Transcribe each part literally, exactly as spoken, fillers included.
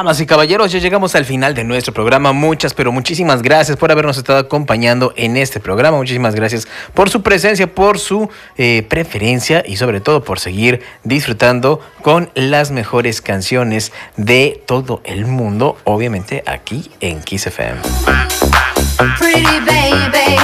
Damas y caballeros, ya llegamos al final de nuestro programa. Muchas, pero muchísimas gracias por habernos estado acompañando en este programa. Muchísimas gracias por su presencia, por su eh, preferencia y sobre todo por seguir disfrutando con las mejores canciones de todo el mundo, obviamente aquí en Kiss F M. Pretty baby.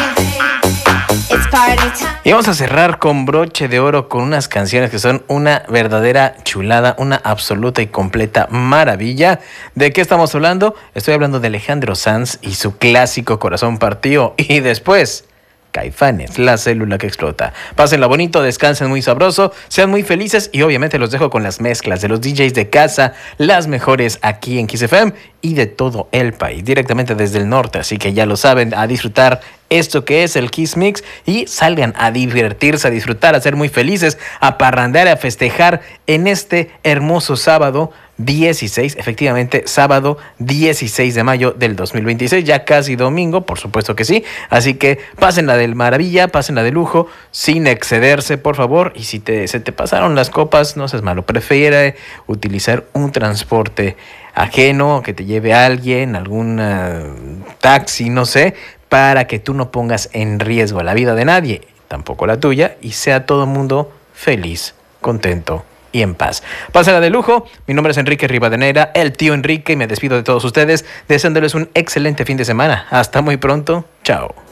Y vamos a cerrar con broche de oro con unas canciones que son una verdadera chulada, una absoluta y completa maravilla. ¿De qué estamos hablando? Estoy hablando de Alejandro Sanz y su clásico Corazón Partido. Y después, Caifanes, La Célula que Explota. Pásenla bonito, descansen muy sabroso, sean muy felices y obviamente los dejo con las mezclas de los D Js de casa, las mejores aquí en Kiss F M y de todo el país, directamente desde el norte. Así que ya lo saben, a disfrutar esto que es el Kiss Mix y salgan a divertirse, a disfrutar, a ser muy felices, a parrandear, a festejar en este hermoso sábado dieciséis, efectivamente, sábado dieciséis de mayo del dos mil veintiséis, ya casi domingo, por supuesto que sí, así que pásenla del maravilla, pásenla de lujo, sin excederse, por favor, y si te, se te pasaron las copas, no seas malo, prefiere utilizar un transporte ajeno, que te lleve a alguien, algún uh, taxi, no sé, para que tú no pongas en riesgo la vida de nadie, tampoco la tuya, y sea todo el mundo feliz, contento y en paz. Pásenla de lujo. Mi nombre es Enrique Rivadeneira, el tío Enrique, y me despido de todos ustedes, deseándoles un excelente fin de semana. Hasta muy pronto. Chao.